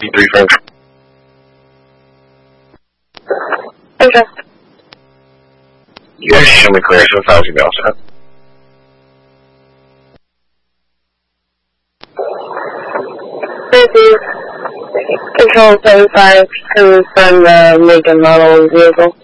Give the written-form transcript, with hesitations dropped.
D3 French. Okay. You guys show me clear, so far as you be all set. Thank you. Control 75 to confirm the make and model of the vehicle.